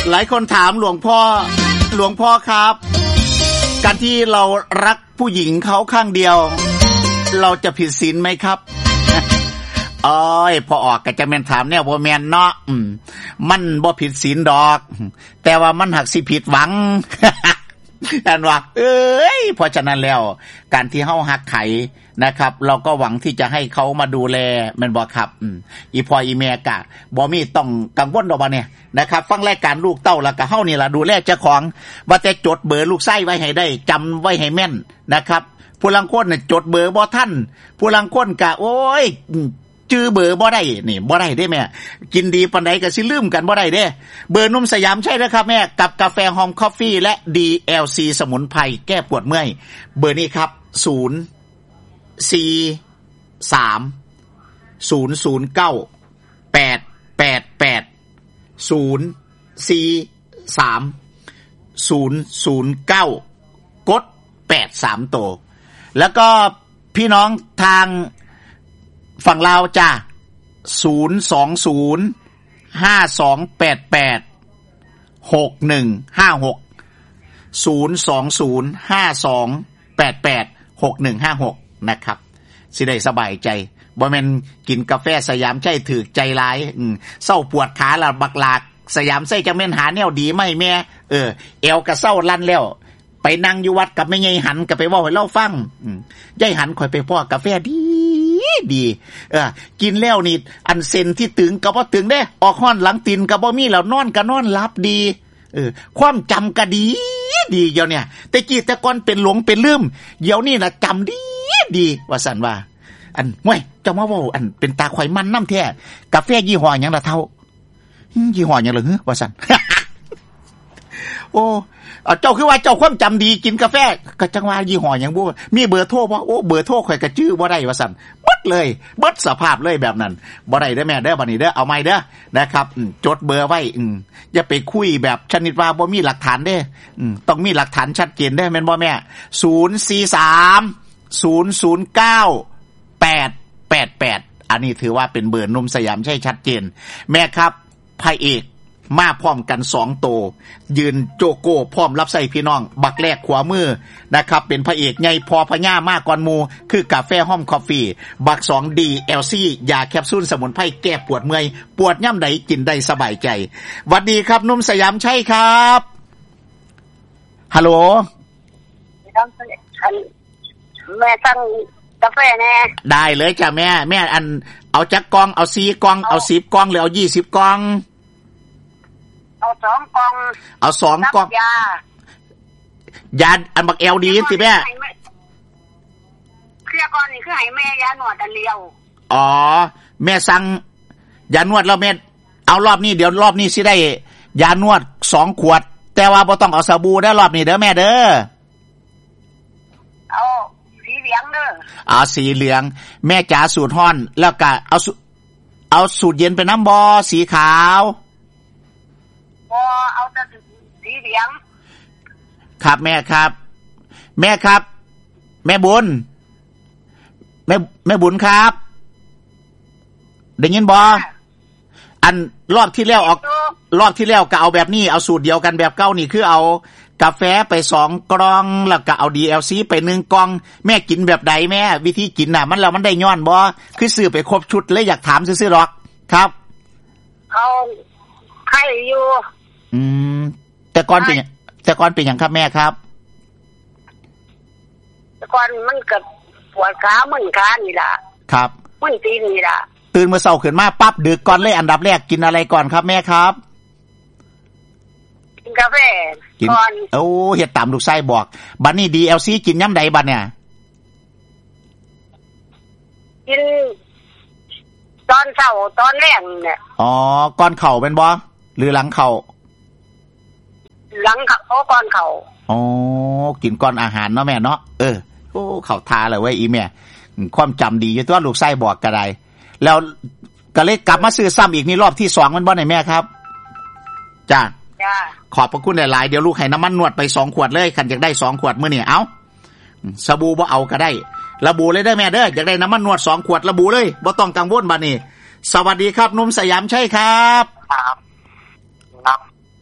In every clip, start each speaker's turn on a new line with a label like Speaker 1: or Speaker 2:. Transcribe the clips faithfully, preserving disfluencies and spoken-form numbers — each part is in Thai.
Speaker 1: หลายคนถามหลวงพ่อหลวงพ่อครับการที่เรารักผู้หญิงเขาข้างเดียวเราจะผิดศีลไหมครับอ้อยพอออกก็จะแม่นถามแนวบ่แม่นเนาะอืมมันบ่ผิดศีลดอกแต่ว่ามันหักสิผิดหวังอันว่าเอ้ยเพราะฉะนั้นแล้วการที่เฮาฮักไขนะครับเราก็หวังที่จะให้เขามาดูแลแม่นบ่ครับอืมอีพ่ออีแม่ก็บ่มีต้องกังวลดอกบ่เนี่ยนะครับฟังรายการลูกเต้าแล้วก็เฮานี่ล่ะดูแลเจ้าของว่าแต่จดเบอร์ลูกไส้ไว้ให้ได้จำไว้ให้แม่นนะครับผู้ลางคนน่ะจดเบอร์บ่ทันผู้ลางคนก็โอ้ยจื้อเบอร์บ่ได้นี่บ่ได้เด้แม่กินดีปานใดก็สิลืมกันบ่ได้เด้เบอร์นุ่มสยามใช่แล้วครับแม่กับกาแฟหอมคอฟฟี่และ ดี แอล ซี สมุนไพรแก้ปวดเมื่อยเบอร์นี้ครับศูนย์ สี่ สาม ศูนย์ ศูนย์ เก้า แปด แปด แปด ศูนย์ สี่ สาม ศูนย์ ศูนย์ เก้ากดแปดสามตัวแล้วก็พี่น้องทางฝั่งลาวจ้ะศูนย์ สอง ศูนย์ ห้า สอง แปด แปด หก หนึ่ง ห้า หก ศูนย์ สอง ศูนย์ ห้า สอง แปด แปด หก หนึ่ง ห้า หกนะครับสิได้สบายใจบ่แม่นกินกาแฟสยามใช่ถูกใจหลายอือเศร้าปวดขาละบักหลากสยามใส่จังแม่นหาแนวดีไหมแม่เออเอวก็เศร้าลั่นแล้วไปนั่งอยู่วัดกับแม่ใหญ่หันก็ไปเว้าให้เราฟังอือยายหันค่อยไปพ้อกาแฟดีดีเออกินแล้วนี่อันเซ็นที่ตึงก็บ่ตึงเด้ออกฮ้อนหลังตีนก็บ่มีแล้วนอนก็นอนหลับดีเออความจำก็ดีดีเดี๋ยวเนี่ยแต่กี้แต่ก่อนเป็นหลงเป็นลืมเดี๋ยวนี้น่ะจำดีดีว่าซั่นว่าอันห้วยเจ้ามาเว้าอันเป็นตาข่อยมันนำแท้กาแฟยี่ห้อหยังล่ะเฒ่ายี่ห้อหยังล่ะฮึว่าซั่น โอ้เจ้าคือว่าเจ้าความจำดีกินกาแฟก็จังว่ายี่ห้อหยังบ่มีเบอร์โทรบ่โอ้เบอร์โทรข่อยก็จื้อบ่ได้ว่าซั่นเบิดเลยเบิดสภาพเลยแบบนั้นบ่ได้เด้อแม่เด้อบัดนี้เด้อเอาใหม่เด้อนะครับจดเบอร์ไว้อืออย่าไปคุยแบบชนิดว่าบ่มีหลักฐานเด้ออือต้องมีหลักฐานชัดเจนเด้อแม่นบ่แม่ศูนย์ สี่ สาม ศูนย์ ศูนย์ เก้า แปด แปด แปดอันนี้ถือว่าเป็นเบอร์นุ่มสยามใช่ชัดเจนแม่ครับพระเอกมาพร้อมกันสองโตยืนโจโก้พร้อมรับใส่พี่น้องบักแรกขวามือนะครับเป็นพระเอกใหญ่พอพญามากก่อนหมู่คือกาแฟหอมคอฟฟี่บักสอง ดี แอล ซี ยาแคปซูลสมุนไพรแก้ปวดเมื่อยปวดย่ำใดกินได้สบายใจหวัดดีครับนุ่มสยามใช่ครับฮัลโหล
Speaker 2: แม่สั่งกาแฟแน่
Speaker 1: ได้เลยจ้ะแม่แม่อันเอาจักกล่องเอาสี่กล่องเอาสิบกล่องหรือเอายี่สิบกล่อง
Speaker 2: เอาสองกล่อง
Speaker 1: เอาสองกล่องยายาอันบัก แอล ดีสิแม่
Speaker 2: เคลียร์ก่อนนี่คือให้แม่ยาหนวดอันเดียว
Speaker 1: อ๋อแม่สั่งยานวดแล้วแม่เอารอบนี้เดี๋ยวรอบนี้สิได้ยานวดสองขวดแต่ว่าบ่ต้องเอาสบู่ได้รอบนี้เด้อแม่เด้อ
Speaker 2: เอาสีเหลืองเด้อ
Speaker 1: เอาสีเหลืองแม่จ๋าสูตรฮ้อนแล้วก็เอาเอาสูตรเย็นไปน้ำบ่สีขาว
Speaker 2: บ่เอาแต่สีเหลือง
Speaker 1: ครับแม่ครับแม่ครับแม่บุญแม่แม่บุญครับได้ยินบ่อันรอบที่แล้วออกรอบที่แล้วก็เอาแบบนี้เอาสูตรเดียวกันแบบเก่านี่คือเอากาแฟไปสองกล่องแล้วก็เอา ดี แอล ซี ไปหนึ่งกล่องแม่กินแบบใดแม่วิธีกินน่ะมันแล้วมันได้ย้อนบ่คือซื้อไปครบชุดเลยอยากถามซื่อๆหรอกครับ
Speaker 2: เอาไข่อยู่
Speaker 1: อืมแต่ก่อนเป็นแต่ก่อนเป็นหยังครับแม่ครับ
Speaker 2: แต่ก่อนมันก็ปวดขามึนขานี่ล่ะ
Speaker 1: ครับ
Speaker 2: มึนตีนนี่ล่ะ
Speaker 1: ตื่นมื้อเช้าขึ้นมาปั๊บดึกก่อนเลยอันดับแรกกินอะไรก่อนครับแม่ครับ
Speaker 2: กินกาแฟ
Speaker 1: ก่อนโอ้เฮ็ดตามลูกชายบอกบัดนี้ ดี แอล ซี กินยามใดบัดเนี่ย
Speaker 2: กินตอนเช้าตอนแลงเนี่ย
Speaker 1: อ๋อก่อนเข้าเป็นบ่หรือหลังเข้า
Speaker 2: หลังเข้าก่อนเข้า
Speaker 1: อ๋อกินก่อนอาหารเนาะแม่เนาะเออโอ้เข้าทาเลยเว้ยอีแม่ความจำดีอยู่ตัวลูกชายบอกก็ได้แล้วก็เลยกลับมาซื้อซ้ำอีกนี่รอบที่สองมันบ่ได้แม่ครับจ้า
Speaker 2: จ้า
Speaker 1: ขอบพระคุณหลายๆเดี๋ยวลูกให้น้ำมันนวดไปสองขวดเลยคันอยากได้สองขวดมื้อนี้เอ้าสบู่บ่เอาก็ได้ระบุเลยเด้อแม่เด้ออยากได้น้ำมันนวดสองขวดระบุเลยบ่ต้องกังวลบัดนี้สวัสดีครับนุ่มสยามใช่ครับ
Speaker 3: ครับครับเอ่อ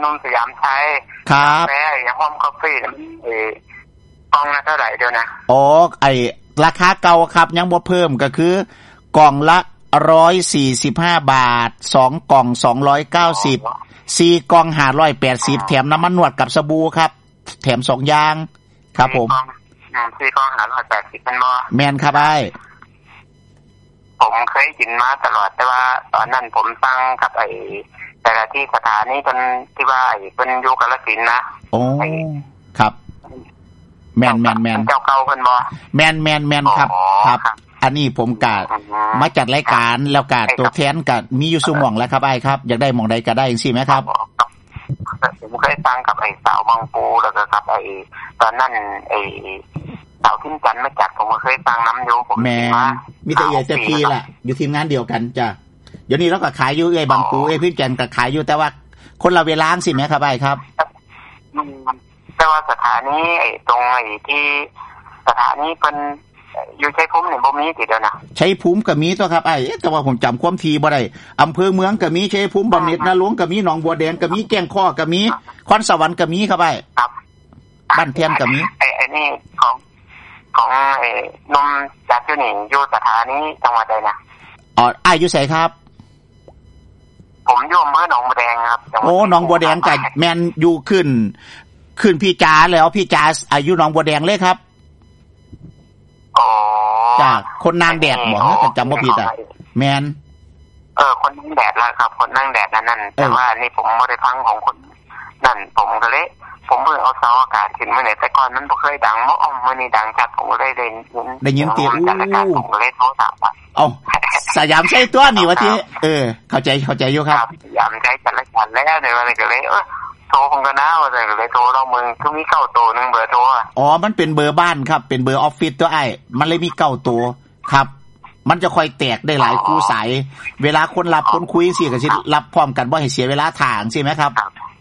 Speaker 3: นมสยามไทย
Speaker 1: ครับ
Speaker 3: แม่อย่างห้อมกาแฟเออกล่องละเท่าไหร่เดี๋ยวนะ
Speaker 1: อ๋อไอ้ราคาเก่าครับยังบ่เพิ่มก็คือกล่องละหนึ่งร้อยสี่สิบห้าบาทสองกล่องสองร้อยเก้าสิบสี่กล่องห้าร้อยแปดสิบแถมน้ำมันนวดกับสบู่ครับแถมสองอย่างครับผม
Speaker 3: สี่กล่องห้าร้อยแปดสิบเป็นบ่
Speaker 1: แม่นครับอ้าย
Speaker 3: ผมเคยกินมาตลอดแต่ว่าตอนนั้นผมสั่งกับไอ้แต่ละที่สถานีเพิ่นที่ว่าไอ้เพิ่นอยู่กาฬสินธุ์นะ
Speaker 1: โอ้ครับแม่นๆๆ
Speaker 3: เจ้าเก่าเพิ่นบ่
Speaker 1: แม่นๆๆครับครับอันนี้ผมกะมาจัดรายการแล้วกะตัวแทนกะมีอยู่ซุหม่องแล้วครับอ้ายครับอยากได้หม่องใดก็ได้จังซี่แหมครับ
Speaker 3: ผมเคยสั่งกับไอ้สาวบางปูแล้วก็กับไอ้ตอนนั้นไอ้สาวทิ้งกันมาจัดผมเคยสั่งน้ำอยู่ผม
Speaker 1: แม่มีแต่เอื้อยแต่พี่ล่ะอยู่ทีมงานเดียวกันจ้ะเดี๋ยวนี้เราก็ขายอยู่เอื้อยบางปูเอ้ยพี่แก่นก็ขายอยู่แต่ว่าคนละเวลาจังซี่แหมครับอ้ายครับ
Speaker 3: แต่ว่าสถานีไอ้ตรงไอ้ที่สถานีเพิ่นอยู่ชัยภูมินี่บ่มีติเดียวนะ
Speaker 1: ชัยภูมิก็มีตัวครับไอ้แต่ว่าผมจำความทีบ่ได้อำเภอเมืองก็มีชัยภูมิบำเหน็จนรงค์ก็มีหนองบัวแดงก็มีแก้งข้อก็มีคอนสวรรค์ก็มีครับไอ้
Speaker 3: ครับ
Speaker 1: บ้านเทียนก็มี
Speaker 3: ไอ้ไอ้นี่ของของไอ้นมจากอยู่นี่อยู่สถานีจังหวัดใดนะ
Speaker 1: อ๋ออ้ายอยู่ไสครับ
Speaker 3: ผมอยู่อำเภอหนองบัวแดงครับ
Speaker 1: โอ้หนองบัวแดงก็แม่นอยู่ขึ้นขึ้นพี่จ๋าแล้วพี่จ๋าอายุหนองบัวแดงเลยครับ
Speaker 3: อ๋อ
Speaker 1: จ้าคนนางแดดบ่ฮะจำบ่ผิดอ่ะแม่น
Speaker 3: เออคนนั่งแดดแล้วครับคนนั่งแดดนั่นแต่ว่านี่ผมบ่ได้ฟังของคนนั่นผมก็เลยผมเพิ่งเอาเสาอากาศขึ้นมาเนี่ยแต่ก่อนมันบ่เคยดังเนาะมื้อนี้ดังจัดผมก็เลยได้ยิน
Speaker 1: ได้ยินเสียงอู้
Speaker 3: ผมก็เลยโทรถามว่า
Speaker 1: เอ้าสยามใช่ตัวนี่ว่าติเออเข้าใจเข้าใจอยู่ครับ
Speaker 3: สยามใช้จัดรายการแล้วในวันนี้ก็เลยเออโทรคงก็น่าว่าแต่ก็เลยโทรเรามึงคือมีเก้าตัวนึงเบอร์โทร
Speaker 1: อ๋อมันเป็นเบอร์บ้านครับเป็นเบอร์ออฟฟิศตัวไอ้มันเลยมีเก้าตัวครับมันจะค่อยแตกได้หลายคู่สายเวลาคนรับคนคุยสิก็สิรับพร้อมกันบ่ให้เสียเวลาถ่างใช่มั้ยครับ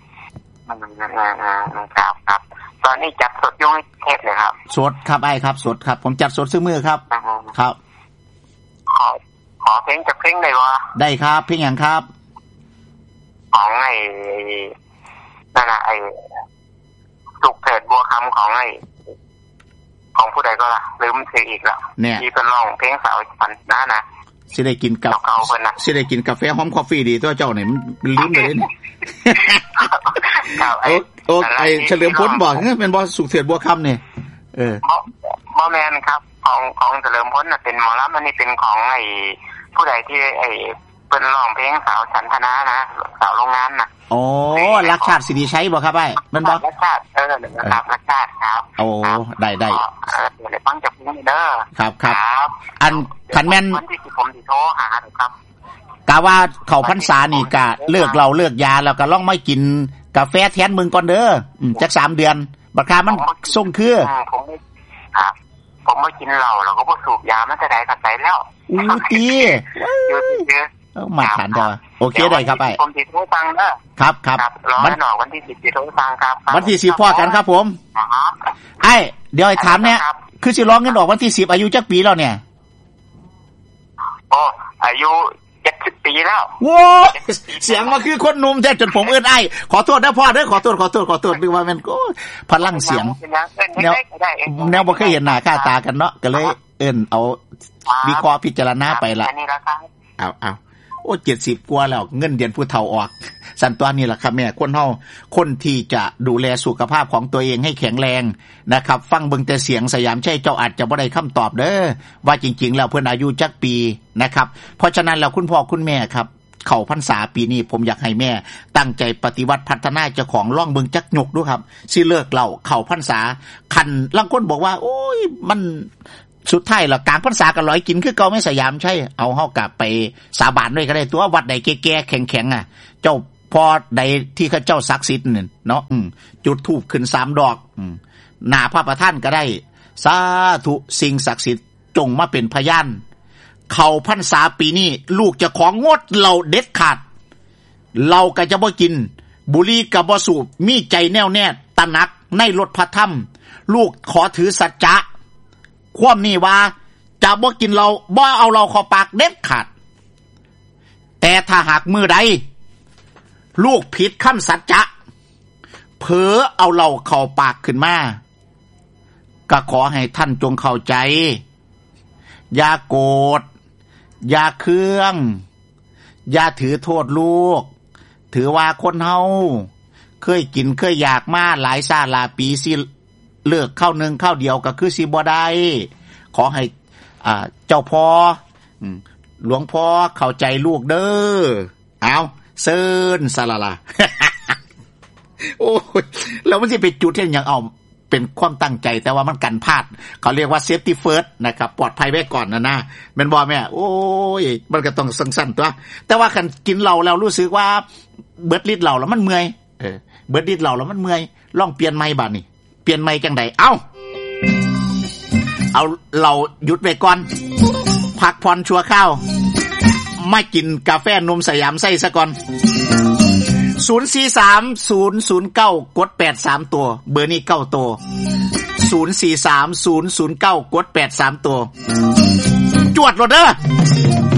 Speaker 3: ครับครับตอนนี้จัดสดอยู่ในเทปเลยครับ
Speaker 1: สดครับไอ้ครับสดครับผมจัดสดซื้อมือครับครับ
Speaker 3: ขอขอเพลงจากเพลงได้บ่
Speaker 1: ได้ครับเพลงหยังครับ
Speaker 3: ของไอ้นั่นน่ะไอ้สุกเถิดบัวคำของไอ้ของผู้ใดก็ล่ะลืมชื่ออีกแล้วที่เพิ่นร้องเพลงสาวพันน้านะ
Speaker 1: สิได้กินกับ
Speaker 3: เก่าๆเพิ่นน่ะ
Speaker 1: สิได้กินกาแฟหอมคอฟฟี่ดีตัวเจ้านี่มันลืมไปเลยนี่
Speaker 3: ครับไอ้
Speaker 1: โอ้ไอ้เฉลิมพลบอกเป็นบ่สุกเถิดบัวคำนี่เออ
Speaker 3: บ่แม่นครับของของเฉลิมพลน่ะเป็นหมอลำอันนี้เป็นของไอ้ผู้ใดที่ไอ้เพิ่นร้องเพลงสาวฉันทนานะสาวโรงงานน่ะ
Speaker 1: โอ้รักชาติสิริชัยบ่ครับไอ้มันบ่
Speaker 3: รักชาติเออครับรักชาติครับ
Speaker 1: โอ้ได้ๆเ
Speaker 3: ออเดี๋ยวฟังจากนี้เด้อ
Speaker 1: ครับครับอันคันแม่น
Speaker 3: วันที่สิบผมสิโทรหาครับ
Speaker 1: กะว่าเข้าพรรษานี่กะเลิกเหล้าเลิกยาแล้วก็ลองมากินกาแฟแทนมึงก่อนเด้ออืมจักสามเดือนบัดคามันส่งคือ
Speaker 3: ผมครับผมบ่กินเหล้าแล้วก็บ่สูบยามาแต่ใดก็ไสแล้ว
Speaker 1: อู้ติ
Speaker 3: อยู่ซื่อ
Speaker 1: เอ้ามาทันเด้อโอเคได้ครับไอ้
Speaker 3: ผมสิโทรฟังเด้อ
Speaker 1: ครับครับ
Speaker 3: วันออกวันที่สิบสิโทรฟังครับ
Speaker 1: วันที่สิบพอกันครับผมอ๋อไอ้เดี๋ยวให้ถามเนี่ยคือสิร้องเงินออกวันที่สิบอายุจักปีแล้วเนี่ย
Speaker 3: โอ้อายุเจ็ดสิบปีแล้ว
Speaker 1: โว้เสียงมาคือคนหนุ่มแท้จนผมเอิ้นไอ้ขอโทษนะพ่อเด้อขอโทษขอโทษขอโทษนึกว่ามันก็พลังเสียงแนวแนวบ่เคยเห็นหน้าค่าตากันเนาะก็เลยเอิ้นเอาวิเคราะห์พิจารณาไปล่ะเอาๆโอ้เจ็ดสิบกว่าแล้วเงินเดือนผู้เฒ่าออกสันตัวนี้ล่ะครับแม่คนเฮาคนที่จะดูแลสุขภาพของตัวเองให้แข็งแรงนะครับฟังเบิ่งแต่เสียงสยามชัยเจ้าอาจจะบ่ได้คำตอบเด้อว่าจริงๆแล้วเพิ่นอายุจักปีนะครับเพราะฉะนั้นแล้วคุณพ่อคุณแม่ครับเข้าพรรษาปีนี้ผมอยากให้แม่ตั้งใจปฏิวัติพัฒนาเจ้าของล่องเบิ่งจักหยกดูครับสิเลิกเหล้าเข้าพรรษาคันลางคนบอกว่าโอ้ยมันสุดท้ายล่ะกลางพรรษาก็ร้อยกินคือเก่าไม่สยามใช่เอาเฮากลับไปสาบานด้วยก็ได้ตัววัดใดแก่ๆแข็งๆอ่ะเจ้าพอใดที่เขาเจ้าศักดิ์สิทธิ์นั่นเนาะอืมจุดธูปขึ้นสามดอกอืมหน้าพระประธานก็ได้สาธุสิ่งศักดิ์สิทธิ์จงมาเป็นพยานเข้าพรรษาปีนี้ลูกจะของงดเหล้าเด็ดขาดเหล้าก็จะบ่กินบุหรี่ก็บ่สูบมีใจแน่วแน่ตระหนักในรถพระธรรมลูกขอถือสัจจะความนี้ว่าจะบ่กินเราบ่เอาเราเข้าปากเด็ดขาดแต่ถ้าหากมือใดลูกผิดคำสัจจะเผลอเอาเหล้าเข้าปากขึ้นมาก็ขอให้ท่านจงเข้าใจอย่าโกรธอย่าเคืองอย่าถือโทษลูกถือว่าคนเฮาเคยกินเคยอยากมาหลายชาติหลายปีสิเลิกเข้าหนึ่งเข้าเดียวก็คือสิบ่ได้ขอให้อ่าเจ้าพ่อหลวงพ่อเข้าใจลูกเด้อเอาเซินซะละล่ะ โอ้ยแล้วมันสิไปจุดที่ยังเอาเป็นความตั้งใจแต่ว่ามันกันพลาดเขาเรียกว่า safety first นะครับปลอดภัยไว้ก่อนนะนะแม่นบ่แม่โอ้ยมันก็ต้องสั้นๆตัวแต่ว่าคันกินเหล้าแล้วรู้สึกว่าเบิดฤทธิ์เหล้าแล้วมันเมื่อยเออเบิดฤทธิ์เหล้าแล้วมันเมื่อยลองเปลี่ยนใหม่บัดนี้เปลี่ยนใหม่จังได๋เอ้าเอาเหล้าหยุดไว้ก่อนพักผ่อนชั่วคราวมากินกาแฟนมสยามไส้ซะก่อนศูนย์ สี่ สาม ศูนย์ ศูนย์ เก้ากดแปดสามตัวเบอร์นี้เก้าตัวศูนย์ สี่ สาม ศูนย์ ศูนย์ เก้ากดแปดสามตัวจวดโลดเด้อ